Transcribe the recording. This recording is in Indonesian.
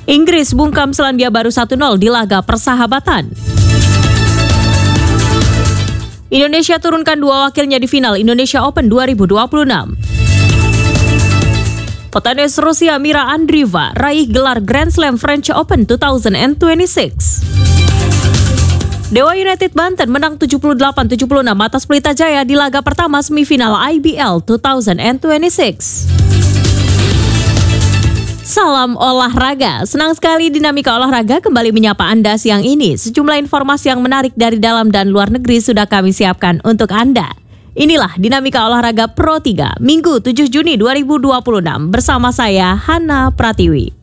Inggris bungkam Selandia Baru 1-0 di laga persahabatan. Indonesia turunkan 2 wakilnya di final Indonesia Open 2026. Petenis Rusia Mira Andreeva raih gelar Grand Slam French Open 2026. Dewa United Banten menang 78-76 atas Pelita Jaya di laga pertama semifinal IBL 2026. Salam olahraga, senang sekali Dinamika Olahraga kembali menyapa Anda siang ini. Sejumlah informasi yang menarik dari dalam dan luar negeri sudah kami siapkan untuk Anda. Inilah Dinamika Olahraga Pro 3, Minggu 7 Juni 2026 bersama saya, Hana Pratiwi.